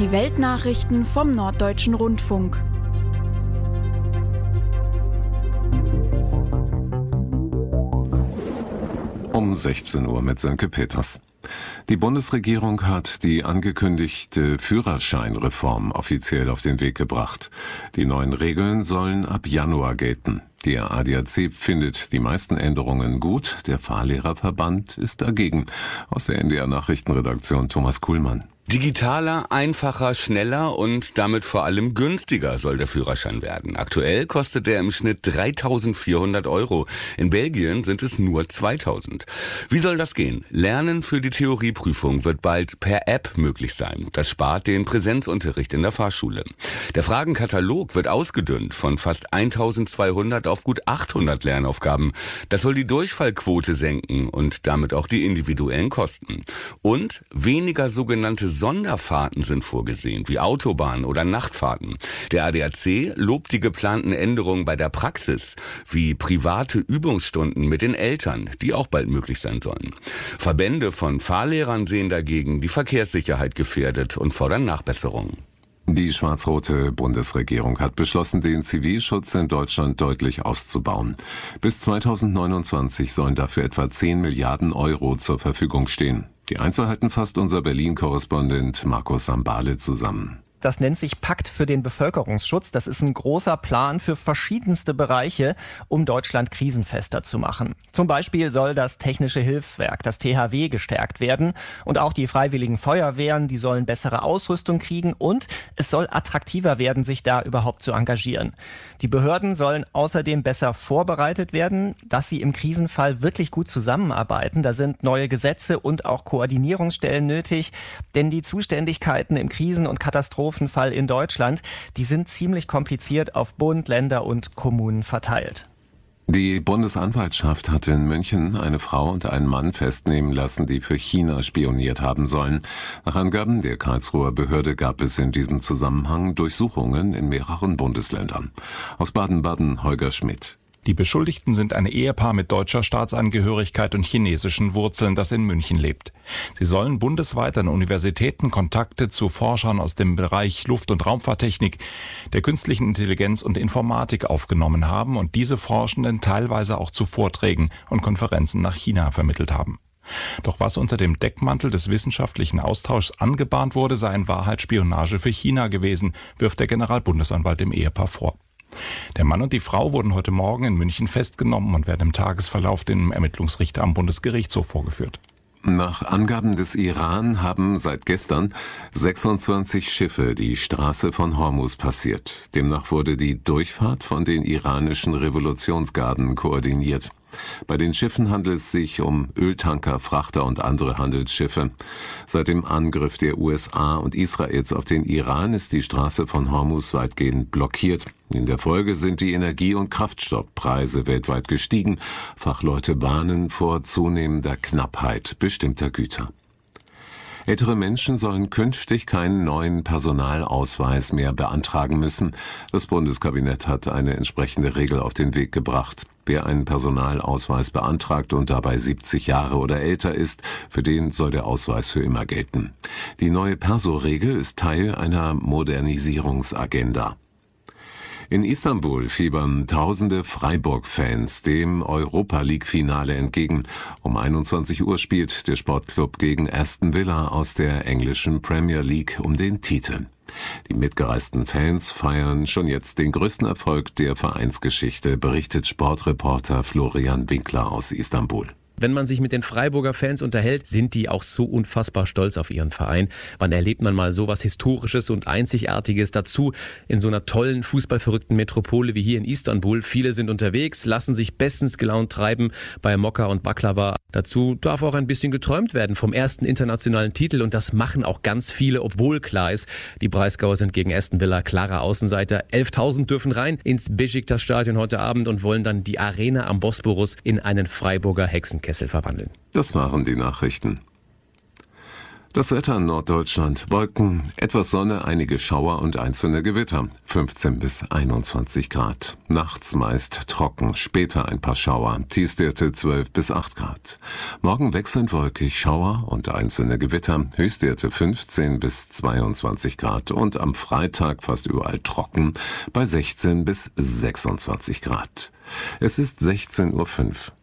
Die Weltnachrichten vom Norddeutschen Rundfunk. Um 16 Uhr mit Sönke Peters. Die Bundesregierung hat die angekündigte Führerscheinreform offiziell auf den Weg gebracht. Die neuen Regeln sollen ab Januar gelten. Der ADAC findet die meisten Änderungen gut, der Fahrlehrerverband ist dagegen. Aus der NDR Nachrichtenredaktion Thomas Kuhlmann. Digitaler, einfacher, schneller und damit vor allem günstiger soll der Führerschein werden. Aktuell kostet er im Schnitt 3.400 €. In Belgien sind es nur 2.000. Wie soll das gehen? Lernen für die Theorieprüfung wird bald per App möglich sein. Das spart den Präsenzunterricht in der Fahrschule. Der Fragenkatalog wird ausgedünnt von fast 1.200 auf gut 800 Lernaufgaben. Das soll die Durchfallquote senken und damit auch die individuellen Kosten. Und weniger sogenannte Sonderfahrten sind vorgesehen, wie Autobahnen oder Nachtfahrten. Der ADAC lobt die geplanten Änderungen bei der Praxis, wie private Übungsstunden mit den Eltern, die auch bald möglich sein sollen. Verbände von Fahrlehrern sehen dagegen die Verkehrssicherheit gefährdet und fordern Nachbesserungen. Die schwarz-rote Bundesregierung hat beschlossen, den Zivilschutz in Deutschland deutlich auszubauen. Bis 2029 sollen dafür etwa 10 Milliarden € zur Verfügung stehen. Die Einzelheiten fasst unser Berlin-Korrespondent Markus Sambale zusammen. Das nennt sich Pakt für den Bevölkerungsschutz. Das ist ein großer Plan für verschiedenste Bereiche, um Deutschland krisenfester zu machen. Zum Beispiel soll das Technische Hilfswerk, das THW, gestärkt werden. Und auch die freiwilligen Feuerwehren, die sollen bessere Ausrüstung kriegen. Und es soll attraktiver werden, sich da überhaupt zu engagieren. Die Behörden sollen außerdem besser vorbereitet werden, dass sie im Krisenfall wirklich gut zusammenarbeiten. Da sind neue Gesetze und auch Koordinierungsstellen nötig. Denn die Zuständigkeiten im Krisen- und Katastrophenfall in Deutschland, die sind ziemlich kompliziert auf Bund, Länder und Kommunen verteilt. Die Bundesanwaltschaft hat in München eine Frau und einen Mann festnehmen lassen, die für China spioniert haben sollen. Nach Angaben der Karlsruher Behörde gab es in diesem Zusammenhang Durchsuchungen in mehreren Bundesländern. Aus Baden-Baden Holger Schmidt. Die Beschuldigten sind ein Ehepaar mit deutscher Staatsangehörigkeit und chinesischen Wurzeln, das in München lebt. Sie sollen bundesweit an Universitäten Kontakte zu Forschern aus dem Bereich Luft- und Raumfahrttechnik, der künstlichen Intelligenz und Informatik aufgenommen haben und diese Forschenden teilweise auch zu Vorträgen und Konferenzen nach China vermittelt haben. Doch was unter dem Deckmantel des wissenschaftlichen Austauschs angebahnt wurde, sei in Wahrheit Spionage für China gewesen, wirft der Generalbundesanwalt dem Ehepaar vor. Der Mann und die Frau wurden heute Morgen in München festgenommen und werden im Tagesverlauf dem Ermittlungsrichter am Bundesgerichtshof vorgeführt. Nach Angaben des Iran haben seit gestern 26 Schiffe die Straße von Hormuz passiert. Demnach wurde die Durchfahrt von den iranischen Revolutionsgarden koordiniert. Bei den Schiffen handelt es sich um Öltanker, Frachter und andere Handelsschiffe. Seit dem Angriff der USA und Israels auf den Iran ist die Straße von Hormuz weitgehend blockiert. In der Folge sind die Energie- und Kraftstoffpreise weltweit gestiegen. Fachleute warnen vor zunehmender Knappheit bestimmter Güter. Ältere Menschen sollen künftig keinen neuen Personalausweis mehr beantragen müssen. Das Bundeskabinett hat eine entsprechende Regel auf den Weg gebracht. Wer einen Personalausweis beantragt und dabei 70 Jahre oder älter ist, für den soll der Ausweis für immer gelten. Die neue Perso-Regel ist Teil einer Modernisierungsagenda. In Istanbul fiebern tausende Freiburg-Fans dem Europa-League-Finale entgegen. Um 21 Uhr spielt der Sportclub gegen Aston Villa aus der englischen Premier League um den Titel. Die mitgereisten Fans feiern schon jetzt den größten Erfolg der Vereinsgeschichte, berichtet Sportreporter Florian Winkler aus Istanbul. Wenn man sich mit den Freiburger Fans unterhält, sind die auch so unfassbar stolz auf ihren Verein. Wann erlebt man mal sowas Historisches und Einzigartiges dazu in so einer tollen, fußballverrückten Metropole wie hier in Istanbul? Viele sind unterwegs, lassen sich bestens gelaunt treiben bei Mokka und Baklava. Dazu darf auch ein bisschen geträumt werden vom ersten internationalen Titel und das machen auch ganz viele, obwohl klar ist, die Breisgauer sind gegen Aston Villa klarer Außenseiter. 11.000 dürfen rein ins Beşiktaş-Stadion heute Abend und wollen dann die Arena am Bosporus in einen Freiburger Hexenkessel verwandeln. Das waren die Nachrichten. Das Wetter in Norddeutschland: Wolken, etwas Sonne, einige Schauer und einzelne Gewitter. 15 bis 21 Grad. Nachts meist trocken, später ein paar Schauer. Tiefstwerte 12 bis 8 Grad. Morgen wechselnd wolkig, Schauer und einzelne Gewitter. Höchstwerte 15 bis 22 Grad. Und am Freitag fast überall trocken bei 16 bis 26 Grad. Es ist 16:05 Uhr.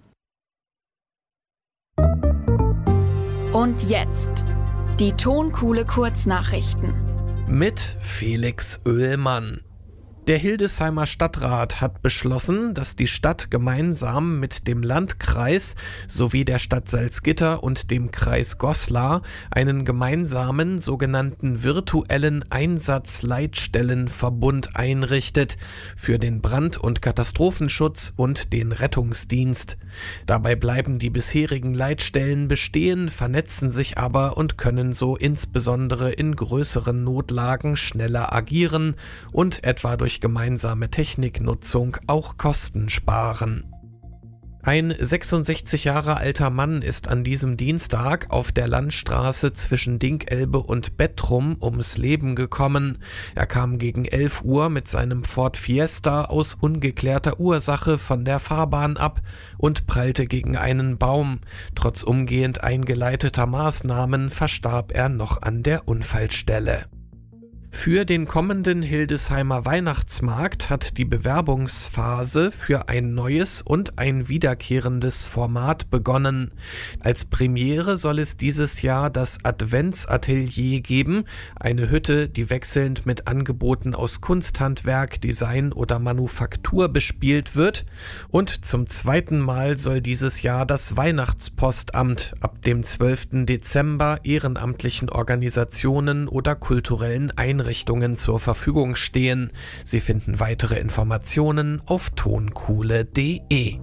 Und jetzt die Tonkuhle Kurznachrichten. Mit Felix Oehlmann. Der Hildesheimer Stadtrat hat beschlossen, dass die Stadt gemeinsam mit dem Landkreis sowie der Stadt Salzgitter und dem Kreis Goslar einen gemeinsamen sogenannten virtuellen Einsatzleitstellenverbund einrichtet für den Brand- und Katastrophenschutz und den Rettungsdienst. Dabei bleiben die bisherigen Leitstellen bestehen, vernetzen sich aber und können so insbesondere in größeren Notlagen schneller agieren und etwa durch gemeinsame Techniknutzung auch Kosten sparen. Ein 66 Jahre alter Mann ist an diesem Dienstag auf der Landstraße zwischen Dinkelbe und Bettrum ums Leben gekommen. Er kam gegen 11 Uhr mit seinem Ford Fiesta aus ungeklärter Ursache von der Fahrbahn ab und prallte gegen einen Baum. Trotz umgehend eingeleiteter Maßnahmen verstarb er noch an der Unfallstelle. Für den kommenden Hildesheimer Weihnachtsmarkt hat die Bewerbungsphase für ein neues und ein wiederkehrendes Format begonnen. Als Premiere soll es dieses Jahr das Adventsatelier geben, eine Hütte, die wechselnd mit Angeboten aus Kunsthandwerk, Design oder Manufaktur bespielt wird. Und zum zweiten Mal soll dieses Jahr das Weihnachtspostamt ab dem 12. Dezember ehrenamtlichen Organisationen oder kulturellen Einrichtungen zur Verfügung stehen. Sie finden weitere Informationen auf tonkuhle.de.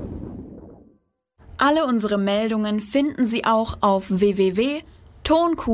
Alle unsere Meldungen finden Sie auch auf www.tonkuhle.de.